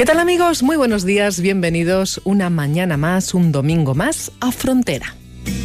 ¿Qué tal, amigos? Muy buenos días, bienvenidos una mañana más, un domingo más a Frontera.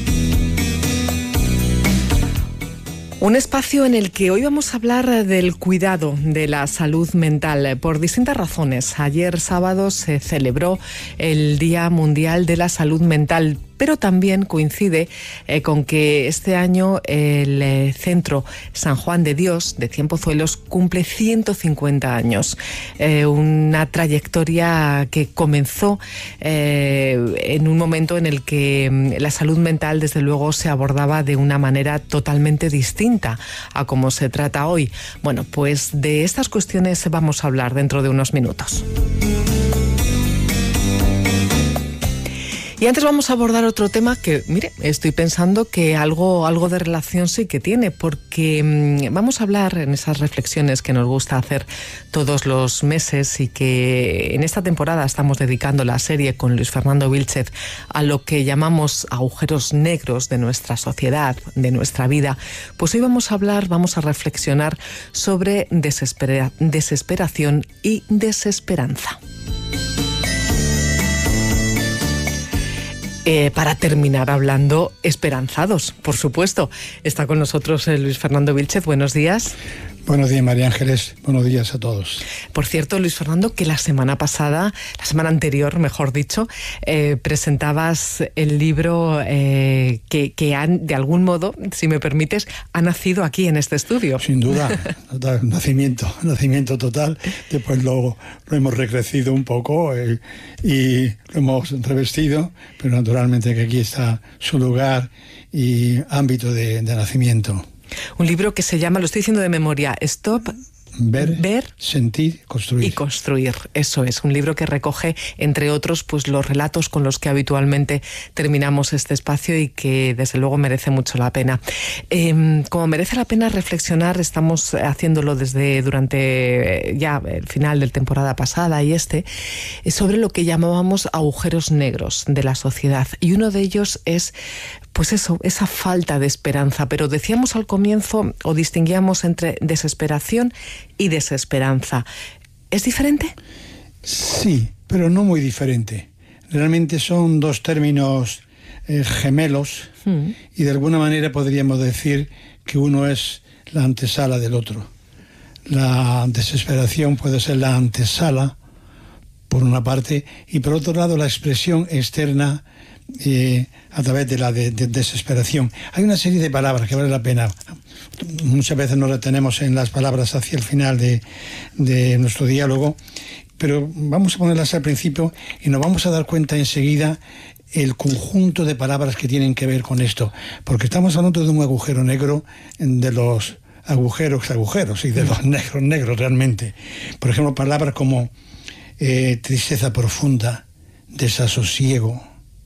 Un espacio en el que hoy vamos a hablar del cuidado de la salud mental por distintas razones. Ayer sábado se celebró el Día Mundial de la Salud Mental, pero también coincide con que este año el Centro San Juan de Dios de Cienpozuelos cumple 150 años. Una trayectoria que comenzó en un momento en el que la salud mental, desde luego, se abordaba de una manera totalmente distinta a como se trata hoy. Bueno, pues de estas cuestiones vamos a hablar dentro de unos minutos. Y antes vamos a abordar otro tema que, mire, estoy pensando que algo de relación sí que tiene, porque vamos a hablar en esas reflexiones que nos gusta hacer todos los meses y que en esta temporada estamos dedicando la serie con Luis Fernando Vilchez a lo que llamamos agujeros negros de nuestra sociedad, de nuestra vida. Pues hoy vamos a reflexionar sobre desesperación y desesperanza. Para terminar hablando esperanzados, por supuesto. Está con nosotros Luis Fernando Vilchez. Buenos días. Buenos días, María Ángeles. Buenos días a todos. Por cierto, Luis Fernando, que la semana anterior, mejor dicho, presentabas el libro que han, de algún modo, si me permites, ha nacido aquí en este estudio. Sin duda, nacimiento total. Después lo hemos recrecido un poco y lo hemos revestido, pero naturalmente que aquí está su lugar y ámbito de nacimiento. Un libro que se llama, lo estoy diciendo de memoria, Stop, Ver, Sentir, Construir. Y Construir, eso es. Un libro que recoge, entre otros, pues los relatos con los que habitualmente terminamos este espacio y que, desde luego, merece mucho la pena. Como merece la pena reflexionar, estamos haciéndolo durante ya el final de la temporada pasada y sobre lo que llamábamos agujeros negros de la sociedad. Y uno de ellos es, pues eso, esa falta de esperanza. Pero decíamos al comienzo, o distinguíamos entre desesperación y desesperanza. ¿Es diferente? Sí, pero no muy diferente. Realmente son dos términos gemelos y de alguna manera podríamos decir que uno es la antesala del otro. La desesperación puede ser la antesala, por una parte, y por otro lado la expresión externa a través de la desesperación. Hay una serie de palabras que vale la pena. Muchas veces nos retenemos en las palabras hacia el final de nuestro diálogo, pero vamos a ponerlas al principio y nos vamos a dar cuenta enseguida el conjunto de palabras que tienen que ver con esto, porque estamos hablando de un agujero negro, de los agujeros y de los negros realmente. Por ejemplo, palabras como tristeza profunda, desasosiego,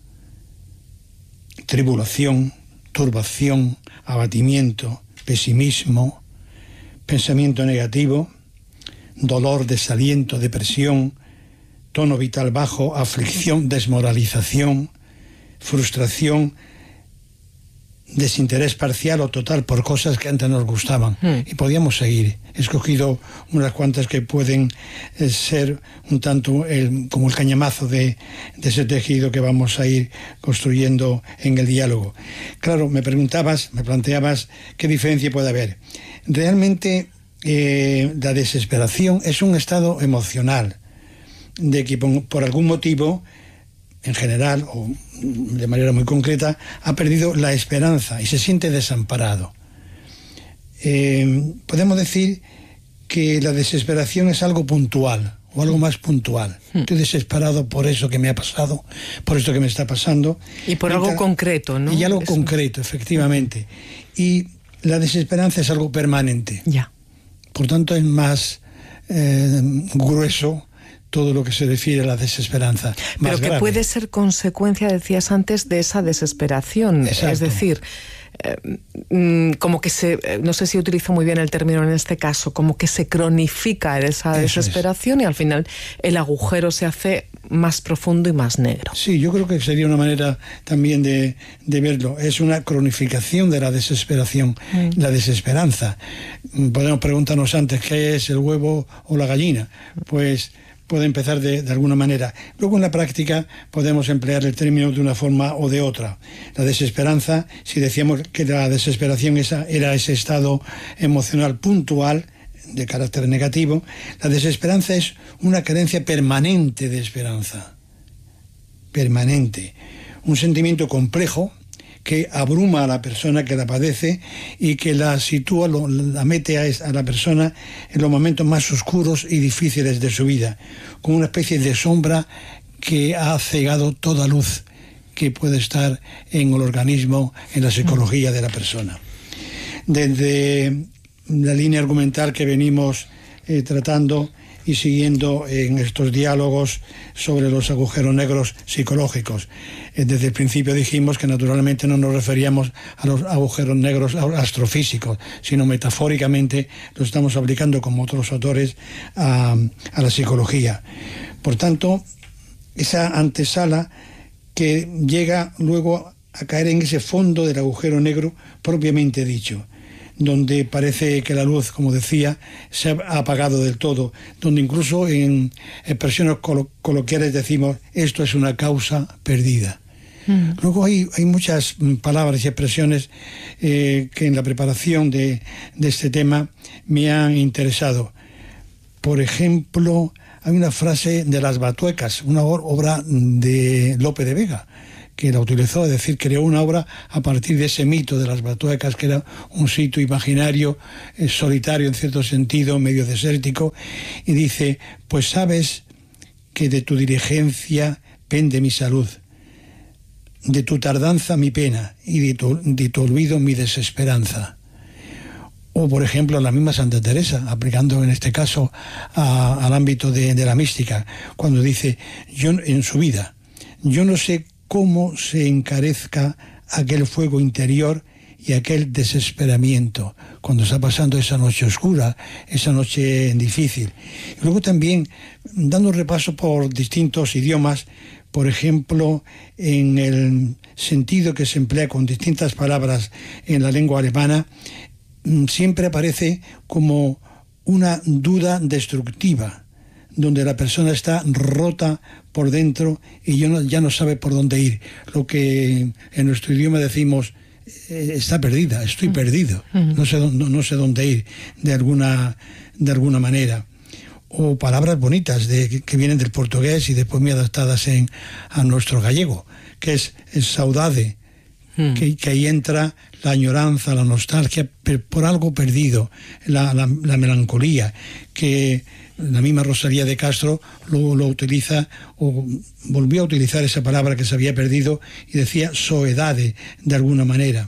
tribulación, turbación, abatimiento, pesimismo, pensamiento negativo, dolor, desaliento, depresión, tono vital bajo, aflicción, desmoralización, frustración, desinterés parcial o total por cosas que antes nos gustaban. Y podíamos seguir. He escogido unas cuantas que pueden ser un tanto como el cañamazo de ese tejido que vamos a ir construyendo en el diálogo. Claro, me planteabas qué diferencia puede haber. Realmente la desesperación es un estado emocional de que por algún motivo, en general o de manera muy concreta, ha perdido la esperanza y se siente desamparado. Podemos decir que la desesperación es algo puntual o algo más puntual. Estoy desesperado por eso que me ha pasado, por esto que me está pasando. Y por algo concreto, ¿no? Y algo concreto, efectivamente. Y la desesperanza es algo permanente. Ya. Por tanto, es más grueso todo lo que se refiere a la desesperanza. Pero que grave. Puede ser consecuencia, decías antes, de esa desesperación. Exacto. Es decir, como que no sé si utilizo muy bien el término en este caso, como que se cronifica esa desesperación y al final el agujero se hace más profundo y más negro. Sí, yo creo que sería una manera también de verlo. Es una cronificación de la desesperación, la desesperanza. Podemos preguntarnos antes qué es el huevo o la gallina. Pues puede empezar de alguna manera. Luego en la práctica podemos emplear el término de una forma o de otra. La desesperanza, si decíamos que la desesperación era ese estado emocional puntual de carácter negativo, la desesperanza es una carencia permanente de esperanza. Permanente. Un sentimiento complejo que abruma a la persona que la padece y que la sitúa, la mete a la persona en los momentos más oscuros y difíciles de su vida, como una especie de sombra que ha cegado toda luz que puede estar en el organismo, en la psicología de la persona. Desde la línea argumental que venimos tratando y siguiendo en estos diálogos sobre los agujeros negros psicológicos. Desde el principio dijimos que naturalmente no nos referíamos a los agujeros negros astrofísicos, sino metafóricamente lo estamos aplicando, como otros autores, a la psicología. Por tanto, esa antesala que llega luego a caer en ese fondo del agujero negro propiamente dicho, donde parece que la luz, como decía, se ha apagado del todo, donde incluso en expresiones coloquiales decimos esto es una causa perdida. Luego hay muchas palabras y expresiones que en la preparación de este tema me han interesado. Por ejemplo, hay una frase de Las Batuecas, una obra de Lope de Vega, que la utilizó, es decir, creó una obra a partir de ese mito de las Batuecas, que era un sitio imaginario, solitario en cierto sentido, medio desértico, y dice: pues sabes que de tu diligencia pende mi salud, de tu tardanza mi pena, y de tu olvido mi desesperanza. O, por ejemplo, la misma Santa Teresa, aplicando en este caso al ámbito de la mística, cuando dice, en su vida, yo no sé cómo se encarezca aquel fuego interior y aquel desesperamiento cuando está pasando esa noche oscura, esa noche difícil. Y luego también, dando un repaso por distintos idiomas, por ejemplo, en el sentido que se emplea con distintas palabras en la lengua alemana, siempre aparece como una duda destructiva, donde la persona está rota por dentro y ya no sabe por dónde ir. Lo que en nuestro idioma decimos, está perdida, estoy perdido, no sé dónde ir, de alguna manera. O palabras bonitas que vienen del portugués y después muy adaptadas a nuestro gallego, que es saudade, que ahí entra la añoranza, la nostalgia por algo perdido, la melancolía, que la misma Rosalía de Castro lo utiliza, o volvió a utilizar esa palabra que se había perdido y decía soedade, de alguna manera.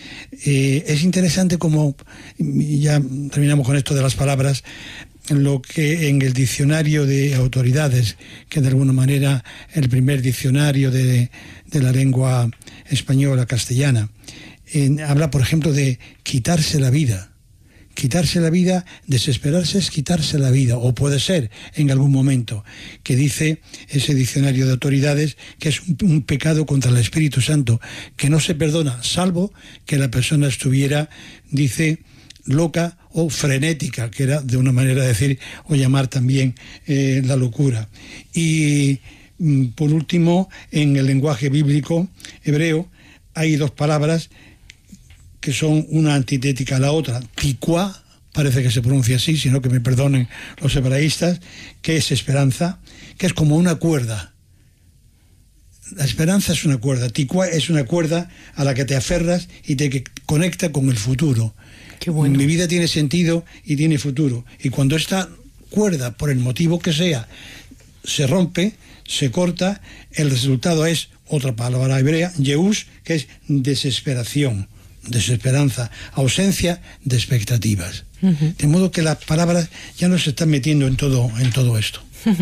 Es interesante como, ya terminamos con esto de las palabras, lo que en el diccionario de autoridades, que de alguna manera el primer diccionario de la lengua española, castellana, habla, por ejemplo, de quitarse la vida. Quitarse la vida, desesperarse es quitarse la vida, o puede ser en algún momento, que dice ese diccionario de autoridades que es un pecado contra el Espíritu Santo, que no se perdona, salvo que la persona estuviera, dice, loca o frenética, que era de una manera de decir o llamar también la locura. Y por último, en el lenguaje bíblico hebreo hay dos palabras que son una antitética a la otra. Ticuá, parece que se pronuncia así, sino que me perdonen los hebraístas, que es esperanza, que es como una cuerda. La esperanza es una cuerda, ticuá es una cuerda a la que te aferras y te conecta con el futuro. Qué bueno. Mi vida tiene sentido y tiene futuro. Y cuando esta cuerda, por el motivo que sea, se rompe, se corta, el resultado es otra palabra hebrea, yeús, que es desesperación, desesperanza, ausencia de expectativas. De modo que las palabras ya no se están metiendo en todo esto.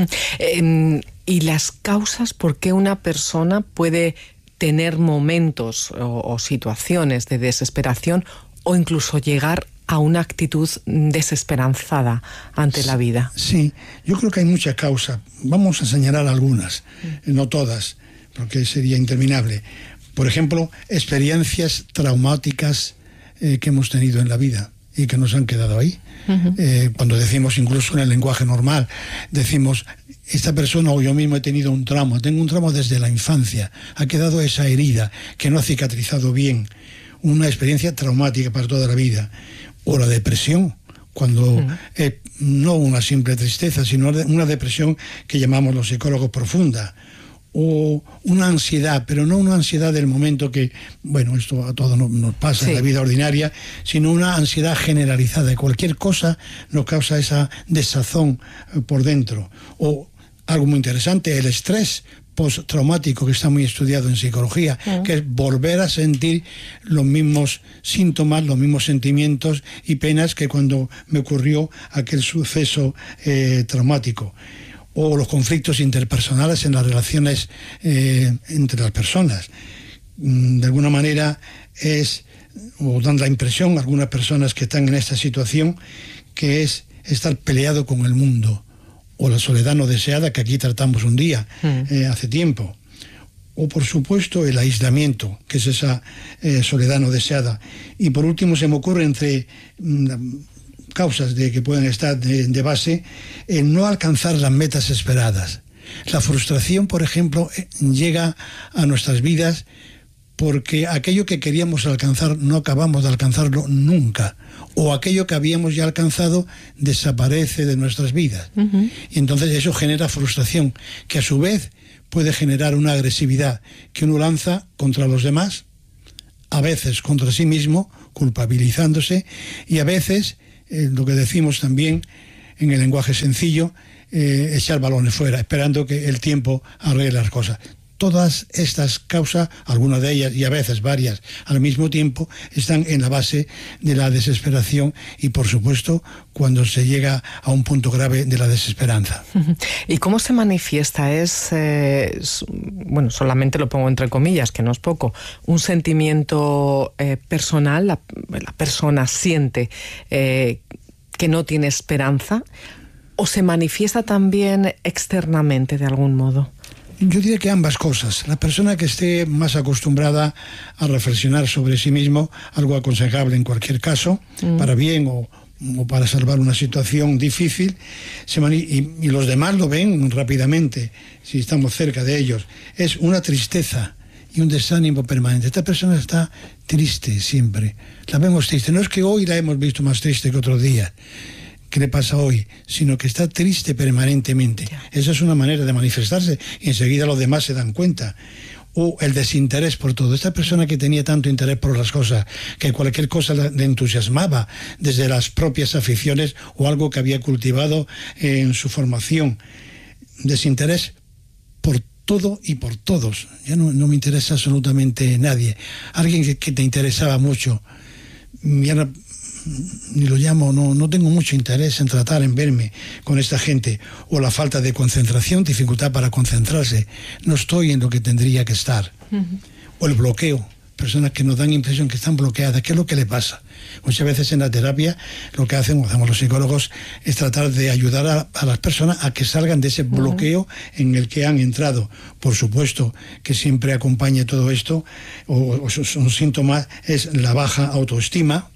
¿Y las causas por qué una persona puede tener momentos o situaciones de desesperación o incluso llegar a una actitud desesperanzada ante la vida? Sí, yo creo que hay muchas causas. Vamos a señalar algunas, no todas, porque sería interminable. Por ejemplo, experiencias traumáticas que hemos tenido en la vida, y que nos han quedado ahí. Cuando decimos, incluso en el lenguaje normal, decimos, esta persona o yo mismo he tenido un trauma, tengo un trauma desde la infancia, ha quedado esa herida que no ha cicatrizado bien, una experiencia traumática para toda la vida. O la depresión, cuando no una simple tristeza, sino una depresión que llamamos los psicólogos profunda. O una ansiedad, pero no una ansiedad del momento que, bueno, esto a todos nos pasa en la vida ordinaria, sino una ansiedad generalizada. De cualquier cosa nos causa esa desazón por dentro. O algo muy interesante, el estrés postraumático, que está muy estudiado en psicología, que es volver a sentir los mismos síntomas, los mismos sentimientos y penas que cuando me ocurrió aquel suceso traumático. O los conflictos interpersonales en las relaciones entre las personas. De alguna manera o dan la impresión, algunas personas que están en esta situación, que es estar peleado con el mundo, o la soledad no deseada, que aquí tratamos un día, hace tiempo. O, por supuesto, el aislamiento, que es esa soledad no deseada. Y por último, se me ocurre entre causas que pueden estar de base, el no alcanzar las metas esperadas. La frustración, por ejemplo, llega a nuestras vidas porque aquello que queríamos alcanzar no acabamos de alcanzarlo nunca, o aquello que habíamos ya alcanzado desaparece de nuestras vidas. Y entonces eso genera frustración, que a su vez puede generar una agresividad que uno lanza contra los demás, a veces contra sí mismo, culpabilizándose, y a veces lo que decimos también en el lenguaje sencillo, echar balones fuera, esperando que el tiempo arregle las cosas. Todas estas causas, algunas de ellas y a veces varias al mismo tiempo, están en la base de la desesperación y, por supuesto, cuando se llega a un punto grave de la desesperanza. ¿Y cómo se manifiesta? Bueno, solamente lo pongo entre comillas, que no es poco, un sentimiento personal, la persona siente que no tiene esperanza, o se manifiesta también externamente de algún modo? Yo diría que ambas cosas. La persona que esté más acostumbrada a reflexionar sobre sí mismo, algo aconsejable en cualquier caso, para bien o para salvar una situación difícil, y los demás lo ven rápidamente, si estamos cerca de ellos, es una tristeza y un desánimo permanente. Esta persona está triste siempre. La vemos triste. No es que hoy la hemos visto más triste que otros días, que le pasa hoy, sino que está triste permanentemente. Esa es una manera de manifestarse y enseguida los demás se dan cuenta. O el desinterés por todo. Esta persona que tenía tanto interés por las cosas, que cualquier cosa le entusiasmaba, desde las propias aficiones o algo que había cultivado en su formación. Desinterés por todo y por todos. Ya no me interesa absolutamente nadie. Alguien que te interesaba mucho, ya no, ni lo llamo, no tengo mucho interés en tratar, en verme con esta gente. O la falta de concentración, dificultad para concentrarse, no estoy en lo que tendría que estar. O el bloqueo, personas que nos dan impresión que están bloqueadas. ¿Qué es lo que le pasa? Muchas veces en la terapia lo que hacemos los psicólogos es tratar de ayudar a las personas a que salgan de ese bloqueo en el que han entrado. Por supuesto que siempre acompaña todo esto, o un síntoma es la baja autoestima,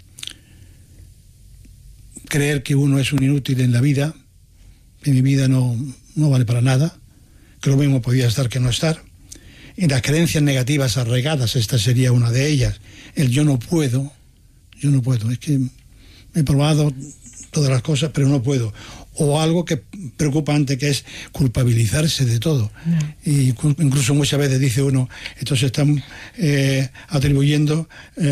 creer que uno es un inútil en la vida, que mi vida no vale para nada, que lo mismo podía estar que no estar. Y las creencias negativas arraigadas, esta sería una de ellas. El yo no puedo, es que he probado todas las cosas, pero no puedo. O algo que preocupante, que es culpabilizarse de todo. Y incluso muchas veces dice uno, estos se están atribuyendo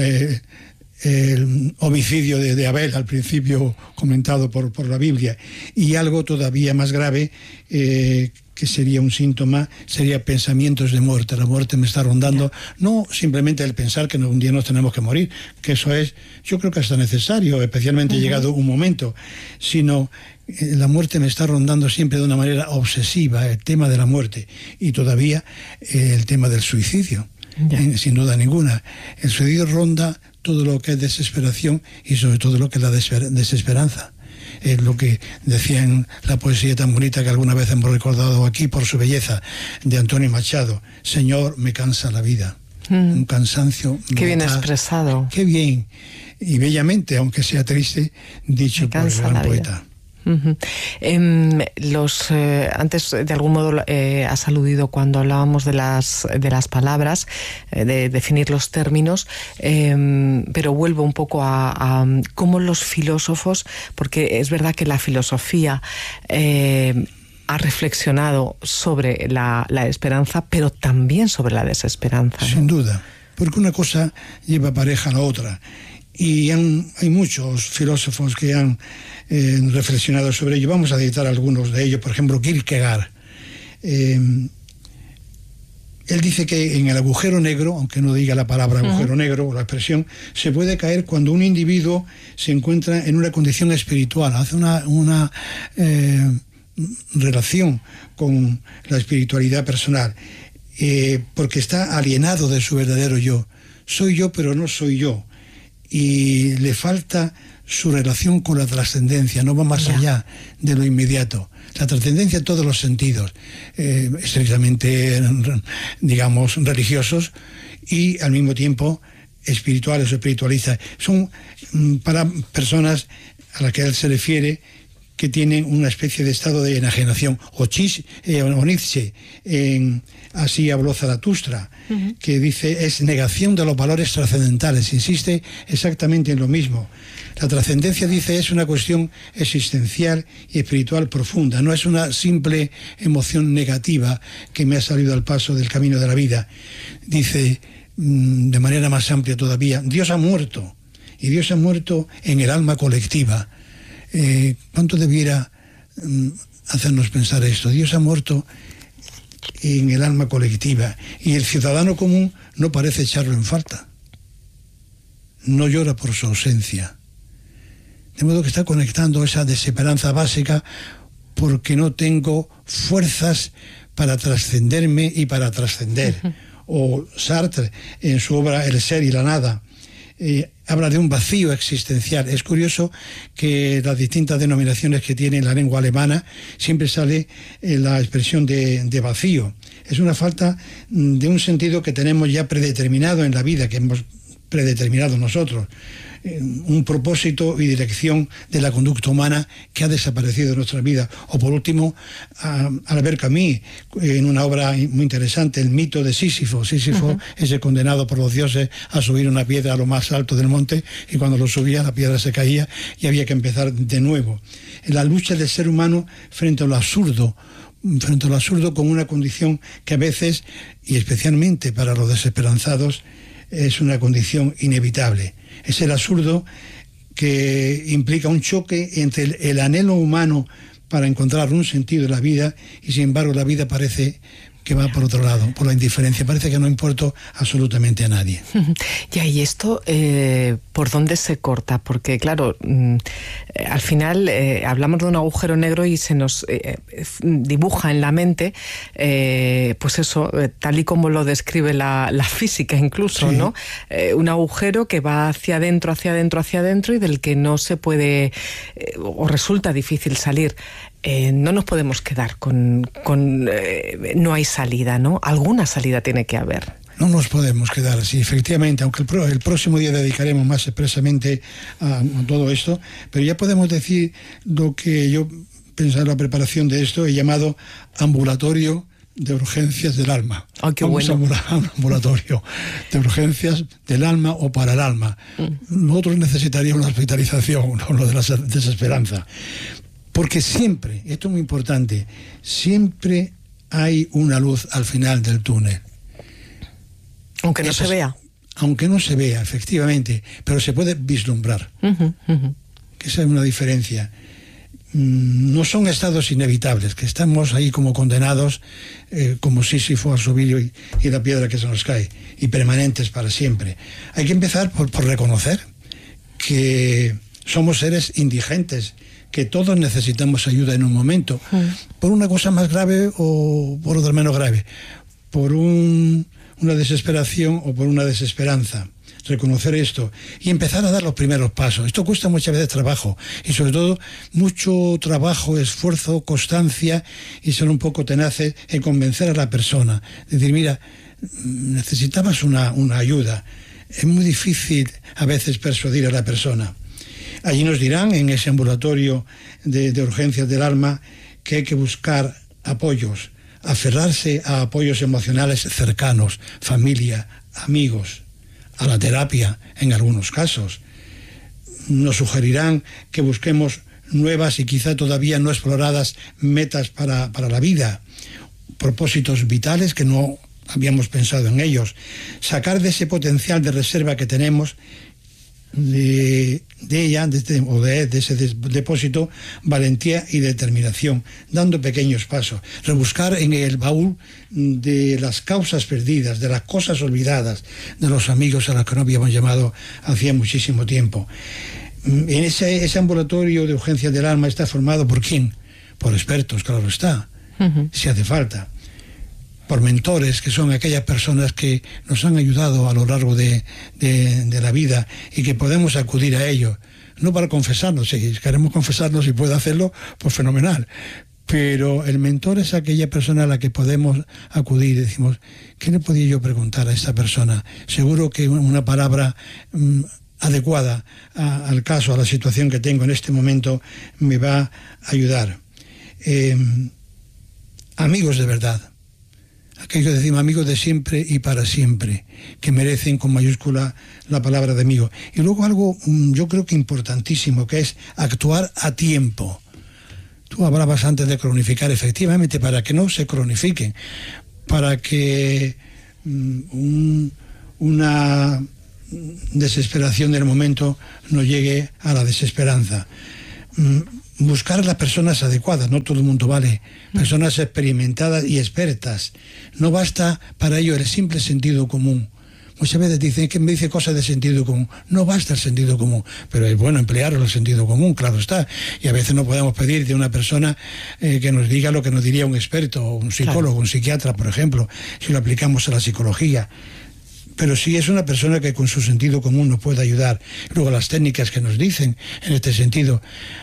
el homicidio de Abel, al principio comentado por la Biblia, y algo todavía más grave, que sería un síntoma, sería pensamientos de muerte. La muerte me está rondando, no simplemente el pensar que un día nos tenemos que morir, que eso es, yo creo que hasta necesario, especialmente llegado un momento, sino la muerte me está rondando siempre de una manera obsesiva, el tema de la muerte, y todavía el tema del suicidio, sin duda ninguna. El suicidio ronda todo lo que es desesperación y sobre todo lo que es la desesperanza. Es lo que decía en la poesía tan bonita que alguna vez hemos recordado aquí por su belleza, de Antonio Machado: Señor, me cansa la vida. Un cansancio. Qué bien expresado. Qué bien. y bellamente, aunque sea triste, dicho por el gran poeta. Antes, de algún modo, has aludido cuando hablábamos de las palabras, de definir los términos, pero vuelvo un poco a cómo los filósofos, porque es verdad que la filosofía ha reflexionado sobre la esperanza, pero también sobre la desesperanza, ¿no? Sin duda, porque una cosa lleva pareja a la otra. Y hay muchos filósofos que han reflexionado sobre ello. Vamos a citar algunos de ellos. Por ejemplo, Kierkegaard. Él dice que en el agujero negro, aunque no diga la palabra agujero negro o la expresión, se puede caer cuando un individuo se encuentra en una condición espiritual. Hace una relación con la espiritualidad personal, porque está alienado de su verdadero yo. Soy yo, pero no soy yo. Y le falta su relación con la trascendencia, no va más allá de lo inmediato. La trascendencia en todos los sentidos, estrictamente, digamos, religiosos y al mismo tiempo espirituales o espiritualistas. Son para personas a las que él se refiere que tienen una especie de estado de enajenación. O Nietzsche, así habló Zaratustra, que dice es negación de los valores trascendentales. Insiste exactamente en lo mismo. La trascendencia, dice, es una cuestión existencial y espiritual profunda. No es una simple emoción negativa que me ha salido al paso del camino de la vida. Dice, de manera más amplia todavía, Dios ha muerto. Y Dios ha muerto en el alma colectiva. ¿Cuánto debiera hacernos pensar esto? Dios ha muerto en el alma colectiva y el ciudadano común no parece echarlo en falta. No llora por su ausencia. De modo que está conectando esa desesperanza básica porque no tengo fuerzas para trascenderme y para trascender. O Sartre, en su obra El ser y la nada, habla de un vacío existencial. Es curioso que las distintas denominaciones que tiene la lengua alemana siempre sale la expresión de vacío. Es una falta de un sentido que tenemos ya predeterminado en la vida, que hemos predeterminado nosotros. Un propósito y dirección de la conducta humana que ha desaparecido de nuestra vida. O por último, Albert Camus, en una obra muy interesante, El mito de Sísifo. Sísifo es el condenado por los dioses a subir una piedra a lo más alto del monte, y cuando lo subía la piedra se caía y había que empezar de nuevo. En la lucha del ser humano frente a lo absurdo con una condición que a veces, y especialmente para los desesperanzados, es una condición inevitable. Es el absurdo que implica un choque entre el anhelo humano para encontrar un sentido en la vida y, sin embargo, la vida parece que va por otro lado, por la indiferencia. Parece que no importa absolutamente a nadie. Ya, y esto, ¿por dónde se corta? Porque, claro, al final hablamos de un agujero negro y se nos dibuja en la mente, pues eso, tal y como lo describe la física incluso, sí, ¿no? Un agujero que va hacia adentro, hacia adentro, hacia adentro, y del que no se puede, o resulta difícil salir. No nos podemos quedar con no hay salida, ¿no? Alguna salida tiene que haber. No nos podemos quedar así, efectivamente, aunque el próximo día dedicaremos más expresamente a todo esto, pero ya podemos decir lo que yo pensaba en la preparación de esto, he llamado ambulatorio de urgencias del alma. Oh, qué bueno. Vamos a un ambulatorio de urgencias del alma o para el alma. Nosotros necesitaríamos una hospitalización, no lo de la desesperanza. Porque siempre, esto es muy importante, siempre hay una luz al final del túnel. Aunque no se vea. Aunque no se vea, efectivamente, pero se puede vislumbrar. Que esa es una diferencia. No son estados inevitables, que estamos ahí como condenados, como Sísifo al subir y la piedra que se nos cae, y permanentes para siempre. Hay que empezar por reconocer que somos seres indigentes, que todos necesitamos ayuda en un momento, por una cosa más grave o por otra menos grave, por una desesperación o por una desesperanza. Reconocer esto y empezar a dar los primeros pasos. Esto cuesta muchas veces trabajo, y sobre todo mucho trabajo, esfuerzo, constancia, y ser un poco tenaces en convencer a la persona. Decir, mira, necesitabas una ayuda. es muy difícil a veces persuadir a la persona. Allí nos dirán, en ese ambulatorio de urgencias del alma, que hay que buscar apoyos, aferrarse a apoyos emocionales cercanos, familia, amigos, a la terapia en algunos casos. Nos sugerirán que busquemos nuevas y quizá todavía no exploradas metas para la vida, propósitos vitales que no habíamos pensado en ellos, sacar de ese potencial de reserva que tenemos de ese depósito valentía y determinación, dando pequeños pasos, rebuscar en el baúl de las causas perdidas, de las cosas olvidadas, de los amigos a los que no habíamos llamado hacía muchísimo tiempo. En ese ambulatorio de urgencias del alma está formado ¿por quién? Por expertos, claro está, si hace falta, por mentores, que son aquellas personas que nos han ayudado a lo largo de la vida y que podemos acudir a ellos, no para confesarnos, si queremos confesarnos y puede hacerlo, pues fenomenal, pero el mentor es aquella persona a la que podemos acudir y decimos, ¿qué le podía yo preguntar a esta persona? Seguro que una palabra adecuada al caso, a la situación que tengo en este momento, me va a ayudar. Amigos de verdad, aquello que decimos amigos de siempre y para siempre, que merecen con mayúscula la palabra de amigo. Y luego algo yo creo que importantísimo, que es actuar a tiempo. Tú hablabas antes de cronificar, efectivamente, para que no se cronifiquen, para que una desesperación del momento no llegue a la desesperanza. Buscar las personas adecuadas, no todo el mundo vale, personas experimentadas y expertas. No basta para ello el simple sentido común. Muchas veces dicen que me dice cosas de sentido común. No basta el sentido común, pero es bueno emplear el sentido común, claro está. Y a veces no podemos pedir de una persona que nos diga lo que nos diría un experto, un psicólogo, un psiquiatra, por ejemplo, si lo aplicamos a la psicología. Pero sí es una persona que con su sentido común nos puede ayudar. Luego las técnicas que nos dicen en este sentido.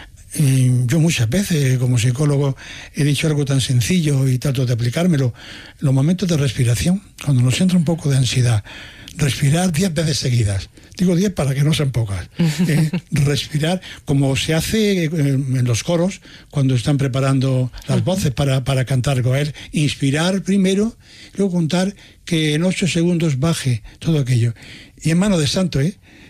Yo muchas veces como psicólogo he dicho algo tan sencillo y trato de aplicármelo: los momentos de respiración, cuando nos entra un poco de ansiedad, respirar 10 veces seguidas. Digo 10 para que no sean pocas. Respirar como se hace en los coros cuando están preparando las voces para cantar con él. Inspirar primero, luego contar que en 8 segundos baje todo aquello. Y en mano de santo,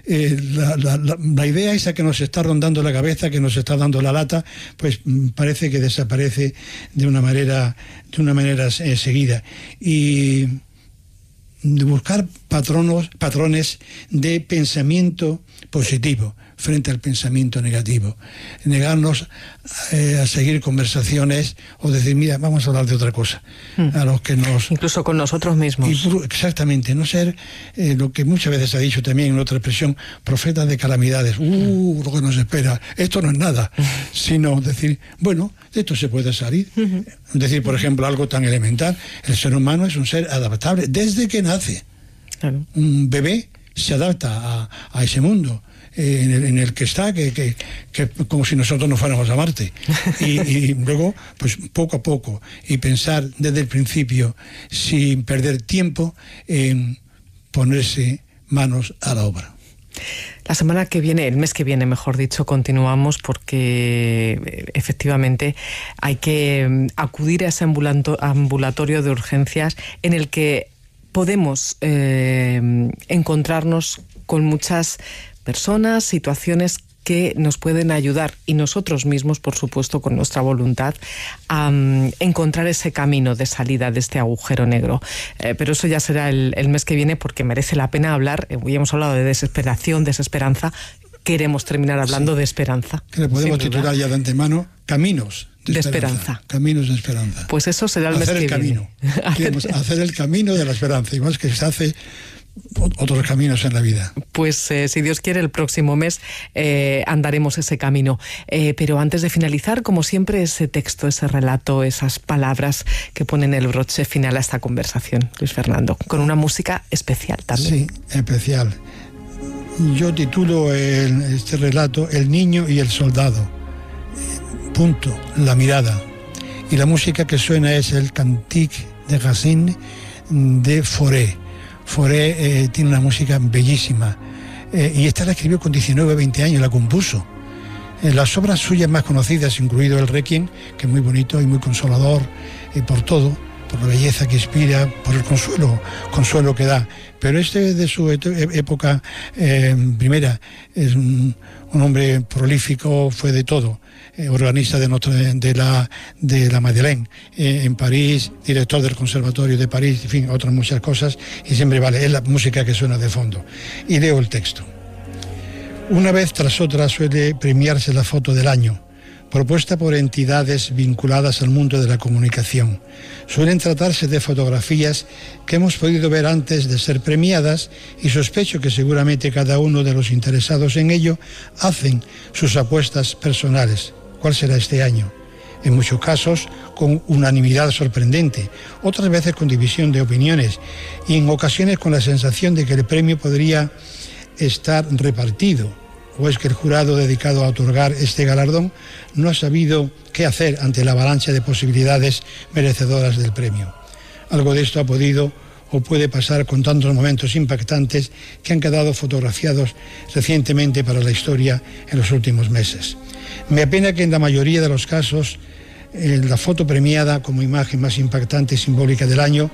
la idea esa que nos está rondando la cabeza, que nos está dando la lata, pues parece que desaparece de una manera seguida. Y de buscar patrones de pensamiento positivo frente al pensamiento negativo. Negarnos a seguir conversaciones o decir, mira, vamos a hablar de otra cosa. A los que nos... Incluso con nosotros mismos. Exactamente, no ser lo que muchas veces se ha dicho también en otra expresión, profetas de calamidades. Lo que nos espera, esto no es nada. Sino decir, bueno, de esto se puede salir. Decir, por ejemplo, algo tan elemental: el ser humano es un ser adaptable desde que nace. Claro. Un bebé se adapta a ese mundo en el que está, que como si nosotros no fuéramos a Marte. Y luego, pues poco a poco, y pensar desde el principio, sin perder tiempo, en ponerse manos a la obra. La semana que viene, el mes que viene, mejor dicho, continuamos, porque efectivamente hay que acudir a ese ambulatorio de urgencias en el que podemos encontrarnos con muchas personas, situaciones que nos pueden ayudar, y nosotros mismos, por supuesto, con nuestra voluntad, a encontrar ese camino de salida de este agujero negro. Pero eso ya será el mes que viene, porque merece la pena hablar. Hoy hemos hablado de desesperación, desesperanza. Queremos terminar hablando de esperanza. Que le podemos titular ya de antemano: Caminos de esperanza. Caminos de esperanza. Pues eso será el mes que viene. Hacer el camino de la esperanza, y más que se hace otros caminos en la vida. Pues si Dios quiere, el próximo mes andaremos ese camino. Pero antes de finalizar, como siempre, ese texto, ese relato, esas palabras que ponen el broche final a esta conversación, Luis Fernando, con una música especial también. Sí, especial. Yo titulo este relato El niño y el soldado. Punto, la mirada. Y la música que suena es el Cantique de Racine de Fauré. Fauré tiene una música bellísima, y esta la escribió con 19 o 20 años, la compuso. Las obras suyas más conocidas, incluido el Requiem, que es muy bonito y muy consolador, por todo, por la belleza que inspira, por el consuelo que da. Pero de su época primera, es un hombre prolífico, fue de todo. Organista de la Madeleine en París, director del Conservatorio de París, en fin, otras muchas cosas, y siempre es la música que suena de fondo. Y leo el texto. Una vez tras otra suele premiarse la foto del año, propuesta por entidades vinculadas al mundo de la comunicación. Suelen tratarse de fotografías que hemos podido ver antes de ser premiadas, y sospecho que seguramente cada uno de los interesados en ello hacen sus apuestas personales. ¿Cuál será este año? En muchos casos con unanimidad sorprendente, otras veces con división de opiniones, y en ocasiones con la sensación de que el premio podría estar repartido, o es que el jurado dedicado a otorgar este galardón no ha sabido qué hacer ante la avalancha de posibilidades merecedoras del premio. Algo de esto ha podido o puede pasar con tantos momentos impactantes que han quedado fotografiados recientemente para la historia en los últimos meses. Me apena que en la mayoría de los casos la foto premiada como imagen más impactante y simbólica del año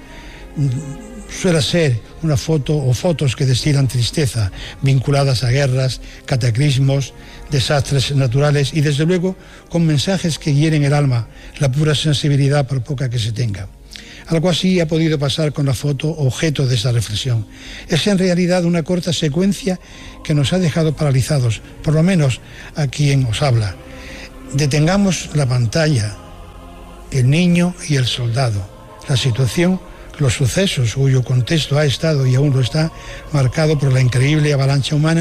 suele ser una foto o fotos que destilan tristeza, vinculadas a guerras, cataclismos, desastres naturales y desde luego con mensajes que hieren el alma, la pura sensibilidad por poca que se tenga. Algo así ha podido pasar con la foto objeto de esa reflexión. Es en realidad una corta secuencia que nos ha dejado paralizados, por lo menos a quien os habla. Detengamos la pantalla, el niño y el soldado, la situación, los sucesos cuyo contexto ha estado y aún lo está marcado por la increíble avalancha humana